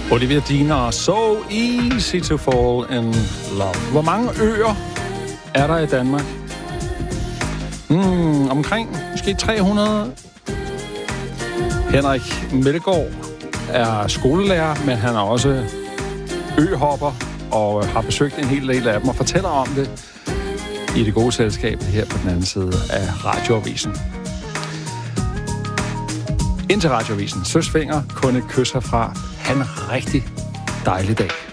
Olivia Dean, So Easy to Fall in Love. Hvor mange øer er der i Danmark? Omkring måske 300. Henrik Melgaard er skolelærer, men han er også øhopper og har besøgt en hel del af dem og fortæller om det i det gode selskab her på den anden side af Radioavisen. Indtil Radioavisen. Søs Fenger, kun et kys herfra. Ha' en rigtig dejlig dag.